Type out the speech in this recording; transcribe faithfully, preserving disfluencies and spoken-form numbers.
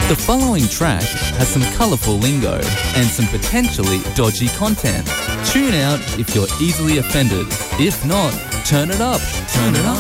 The following track has some colourful lingo and some potentially dodgy content. Tune out if you're easily offended. If not, turn it up. Turn it up.